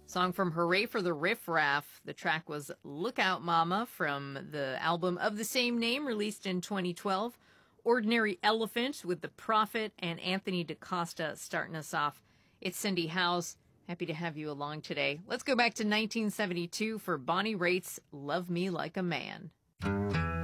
Song from Hooray for the Riff Raff. The track was Look Out Mama from the album of the same name released in 2012. Ordinary Elephant with The Prophet and Anthony DaCosta starting us off. It's Cindy Howes. Happy to have you along today. Let's go back to 1972 for Bonnie Raitt's Love Me Like a Man.